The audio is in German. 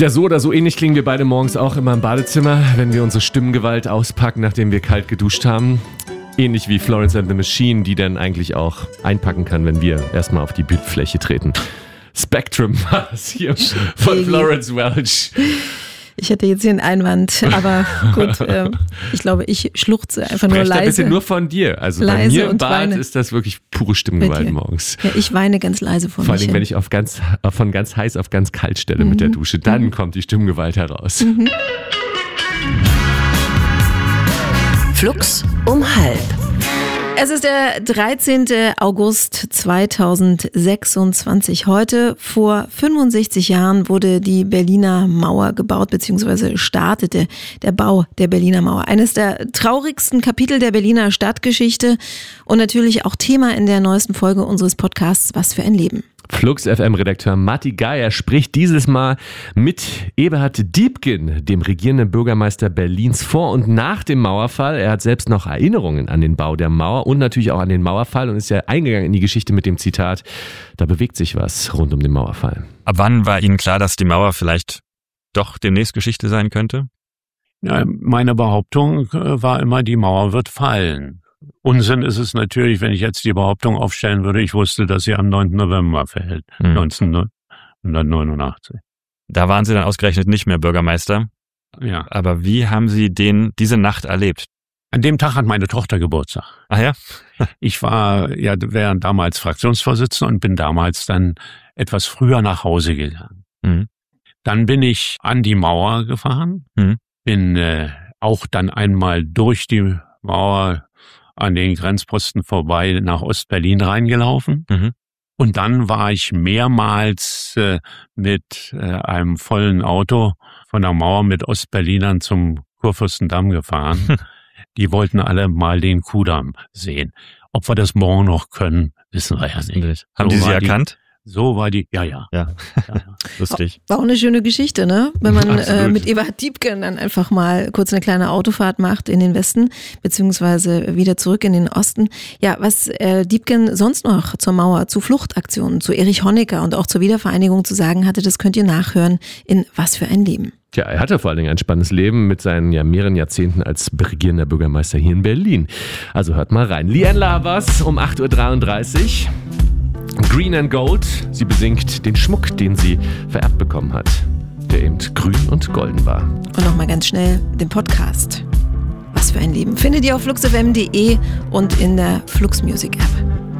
Ja, so oder so ähnlich klingen wir beide morgens auch immer im Badezimmer, wenn wir unsere Stimmgewalt auspacken, nachdem wir kalt geduscht haben. Ähnlich wie Florence and the Machine, die dann eigentlich auch einpacken kann, wenn wir erstmal auf die Bildfläche treten. Spectrum war das hier von Florence Welch. Ich hätte jetzt hier einen Einwand, aber gut, ich glaube, ich schluchze einfach nur leise. Bitte nur von dir. Also bei mir im Bad ist das wirklich pure Stimmgewalt morgens. Ja, ich weine ganz leise vor Vor mich allem, wenn ich von ganz heiß auf ganz kalt stelle mit der Dusche, dann kommt die Stimmgewalt heraus. Flux um 12:30. Es ist der 13. August 2026. Heute, vor 65 Jahren, wurde die Berliner Mauer gebaut bzw. startete der Bau der Berliner Mauer. Eines der traurigsten Kapitel der Berliner Stadtgeschichte und natürlich auch Thema in der neuesten Folge unseres Podcasts Was für ein Leben. Flux FM-Redakteur Matti Geier spricht dieses Mal mit Eberhard Diepgen, dem regierenden Bürgermeister Berlins, vor und nach dem Mauerfall. Er hat selbst noch Erinnerungen an den Bau der Mauer und natürlich auch an den Mauerfall und ist ja eingegangen in die Geschichte mit dem Zitat: Da bewegt sich was rund um den Mauerfall. Ab wann war Ihnen klar, dass die Mauer vielleicht doch demnächst Geschichte sein könnte? Ja, meine Behauptung war immer, die Mauer wird fallen. Unsinn ist es natürlich, wenn ich jetzt die Behauptung aufstellen würde, ich wusste, dass sie am 9. November fällt, 1989. Da waren Sie dann ausgerechnet nicht mehr Bürgermeister. Ja. Aber wie haben Sie diese Nacht erlebt? An dem Tag hat meine Tochter Geburtstag. Ach ja? Ich war damals Fraktionsvorsitzender und bin damals dann etwas früher nach Hause gegangen. Mhm. Dann bin ich an die Mauer gefahren, bin auch dann einmal durch die Mauer an den Grenzposten vorbei nach Ostberlin reingelaufen. Und dann war ich mehrmals mit einem vollen Auto von der Mauer mit Ostberlinern zum Kurfürstendamm gefahren. Die wollten alle mal den Kudamm sehen. Ob wir das morgen noch können, wissen wir ja nicht. Haben die Sie erkannt? So war die, ja. Lustig. War auch eine schöne Geschichte, ne? Wenn man mit Eberhard Diepgen dann einfach mal kurz eine kleine Autofahrt macht in den Westen, beziehungsweise wieder zurück in den Osten. Ja, was Diepgen sonst noch zur Mauer, zu Fluchtaktionen, zu Erich Honecker und auch zur Wiedervereinigung zu sagen hatte, das könnt ihr nachhören in Was für ein Leben. Tja, er hatte vor allen Dingen ein spannendes Leben mit seinen mehreren Jahrzehnten als regierender Bürgermeister hier in Berlin. Also hört mal rein. Liane Lavas um 8.33 Uhr. Green and Gold, sie besingt den Schmuck, den sie vererbt bekommen hat, der eben grün und golden war. Und nochmal ganz schnell den Podcast Was für ein Leben findet ihr auf fluxfm.de und in der Flux Music App.